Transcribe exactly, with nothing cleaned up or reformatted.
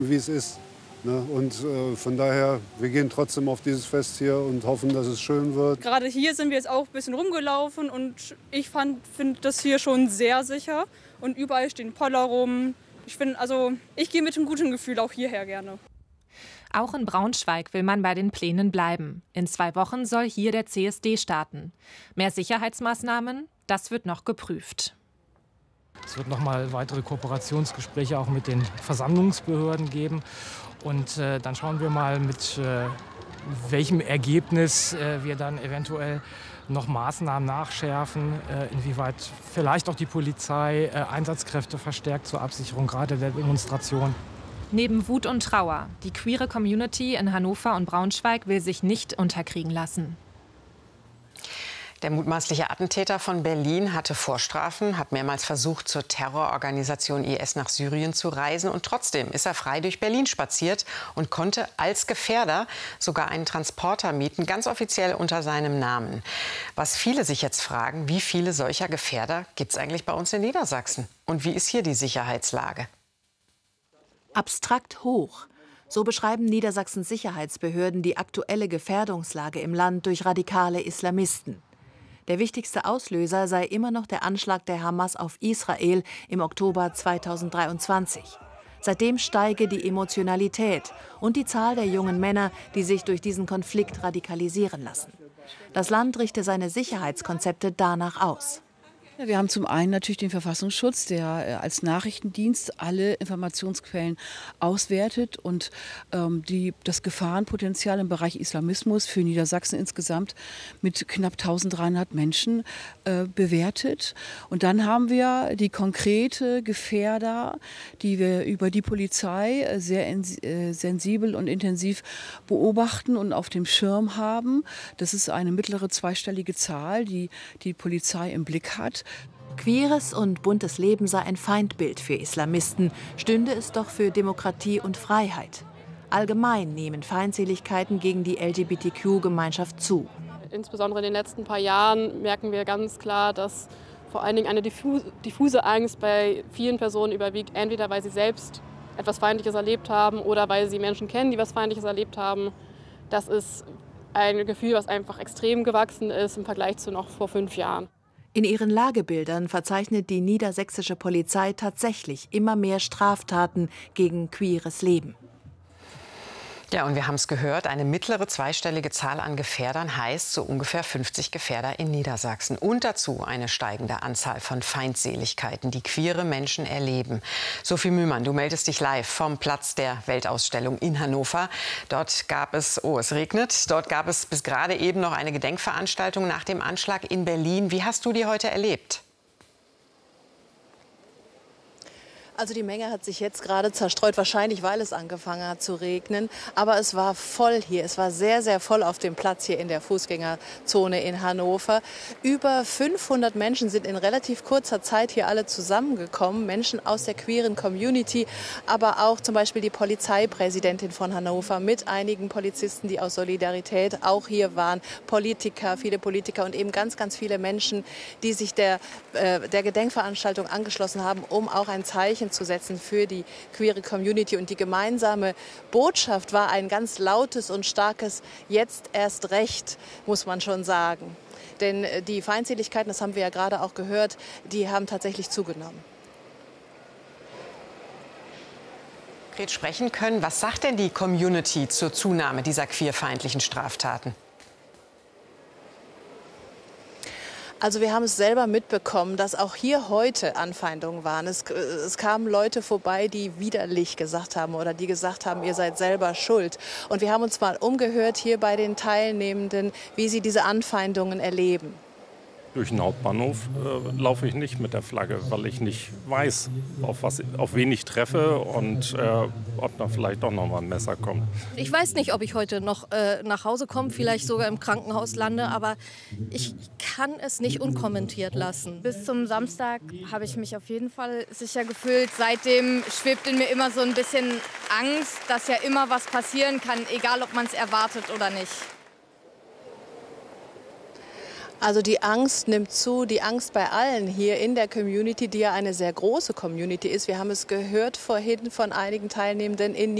wie es ist. Ne? Und äh, von daher, wir gehen trotzdem auf dieses Fest hier und hoffen, dass es schön wird. Gerade hier sind wir jetzt auch ein bisschen rumgelaufen und ich finde das hier schon sehr sicher. Und überall stehen Poller rum. Ich finde, also ich gehe mit einem guten Gefühl auch hierher gerne. Auch in Braunschweig will man bei den Plänen bleiben. In zwei Wochen soll hier der C S D starten. Mehr Sicherheitsmaßnahmen, das wird noch geprüft. Es wird noch mal weitere Kooperationsgespräche auch mit den Versammlungsbehörden geben. Und äh, dann schauen wir mal, mit äh, welchem Ergebnis äh, wir dann eventuell noch Maßnahmen nachschärfen, äh, inwieweit vielleicht auch die Polizei äh, Einsatzkräfte verstärkt zur Absicherung gerade der Demonstration. Neben Wut und Trauer, die queere Community in Hannover und Braunschweig will sich nicht unterkriegen lassen. Der mutmaßliche Attentäter von Berlin hatte Vorstrafen, hat mehrmals versucht, zur Terrororganisation I S nach Syrien zu reisen. Und trotzdem ist er frei durch Berlin spaziert und konnte als Gefährder sogar einen Transporter mieten, ganz offiziell unter seinem Namen. Was viele sich jetzt fragen, wie viele solcher Gefährder gibt es eigentlich bei uns in Niedersachsen? Und wie ist hier die Sicherheitslage? Abstrakt hoch. So beschreiben Niedersachsens Sicherheitsbehörden die aktuelle Gefährdungslage im Land durch radikale Islamisten. Der wichtigste Auslöser sei immer noch der Anschlag der Hamas auf Israel im Oktober zweitausenddreiundzwanzig. Seitdem steige die Emotionalität und die Zahl der jungen Männer, die sich durch diesen Konflikt radikalisieren lassen. Das Land richte seine Sicherheitskonzepte danach aus. Wir haben zum einen natürlich den Verfassungsschutz, der als Nachrichtendienst alle Informationsquellen auswertet und ähm, die, das Gefahrenpotenzial im Bereich Islamismus für Niedersachsen insgesamt mit knapp eintausenddreihundert Menschen äh, bewertet. Und dann haben wir die konkrete Gefährder, die wir über die Polizei sehr äh, sensibel und intensiv beobachten und auf dem Schirm haben. Das ist eine mittlere zweistellige Zahl, die die Polizei im Blick hat. Queeres und buntes Leben sei ein Feindbild für Islamisten, stünde es doch für Demokratie und Freiheit. Allgemein nehmen Feindseligkeiten gegen die L G B T Q-Gemeinschaft zu. Insbesondere in den letzten paar Jahren merken wir ganz klar, dass vor allen Dingen eine diffuse Angst bei vielen Personen überwiegt, entweder weil sie selbst etwas Feindliches erlebt haben oder weil sie Menschen kennen, die etwas Feindliches erlebt haben. Das ist ein Gefühl, was einfach extrem gewachsen ist im Vergleich zu noch vor fünf Jahren. In ihren Lagebildern verzeichnet die niedersächsische Polizei tatsächlich immer mehr Straftaten gegen queeres Leben. Ja, und wir haben es gehört, eine mittlere zweistellige Zahl an Gefährdern heißt so ungefähr fünfzig Gefährder in Niedersachsen. Und dazu eine steigende Anzahl von Feindseligkeiten, die queere Menschen erleben. Sophie Mühlmann, du meldest dich live vom Platz der Weltausstellung in Hannover. Dort gab es, oh, es regnet, dort gab es bis gerade eben noch eine Gedenkveranstaltung nach dem Anschlag in Berlin. Wie hast du die heute erlebt? Also die Menge hat sich jetzt gerade zerstreut, wahrscheinlich weil es angefangen hat zu regnen. Aber es war voll hier, es war sehr, sehr voll auf dem Platz hier in der Fußgängerzone in Hannover. Über fünfhundert Menschen sind in relativ kurzer Zeit hier alle zusammengekommen. Menschen aus der queeren Community, aber auch zum Beispiel die Polizeipräsidentin von Hannover mit einigen Polizisten, die aus Solidarität auch hier waren. Politiker, viele Politiker und eben ganz, ganz viele Menschen, die sich der, äh, der Gedenkveranstaltung angeschlossen haben, um auch ein Zeichen zu setzen für die queere Community. Und die gemeinsame Botschaft war ein ganz lautes und starkes Jetzt erst recht, muss man schon sagen. Denn die Feindseligkeiten, das haben wir ja gerade auch gehört, die haben tatsächlich zugenommen. Konkret sprechen können, was sagt denn die Community zur Zunahme dieser queerfeindlichen Straftaten? Also wir haben es selber mitbekommen, dass auch hier heute Anfeindungen waren. Es, es kamen Leute vorbei, die widerlich gesagt haben oder die gesagt haben, ihr seid selber schuld. Und wir haben uns mal umgehört hier bei den Teilnehmenden, wie sie diese Anfeindungen erleben. Durch den Hauptbahnhof äh, laufe ich nicht mit der Flagge, weil ich nicht weiß, auf, was, auf wen ich treffe und äh, ob da vielleicht doch noch mal ein Messer kommt. Ich weiß nicht, ob ich heute noch äh, nach Hause komme, vielleicht sogar im Krankenhaus lande, aber ich kann es nicht unkommentiert lassen. Bis zum Samstag habe ich mich auf jeden Fall sicher gefühlt. Seitdem schwebt in mir immer so ein bisschen Angst, dass ja immer was passieren kann, egal ob man es erwartet oder nicht. Also die Angst nimmt zu, die Angst bei allen hier in der Community, die ja eine sehr große Community ist. Wir haben es gehört vorhin von einigen Teilnehmenden in